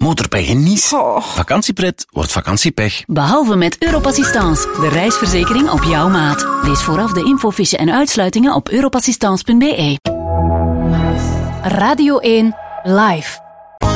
motorpech en niets. Oh. Vakantiepret wordt vakantiepech. Behalve met Europassistance, de reisverzekering op jouw maat. Lees vooraf de infofiche en uitsluitingen op europassistance.be. Radio 1 Live.